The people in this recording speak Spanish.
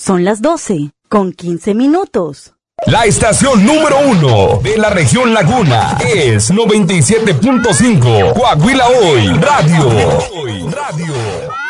Son las 12:15. La estación número 1 de la región Laguna es 97.5 Coahuila Hoy Radio.